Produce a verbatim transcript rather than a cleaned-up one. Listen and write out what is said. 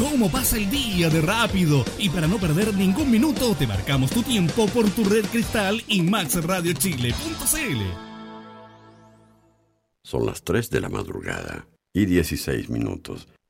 cómo pasa el día de rápido. Y para no perder ningún minuto, te marcamos tu tiempo por tu red Cristal y max radio chile punto c l. Son las tres de la madrugada y dieciséis minutos.